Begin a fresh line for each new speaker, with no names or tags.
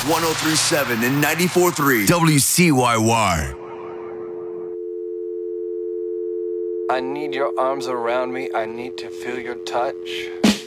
1037 and 94.3 WCYY.
I need your arms around me. I need to feel your touch.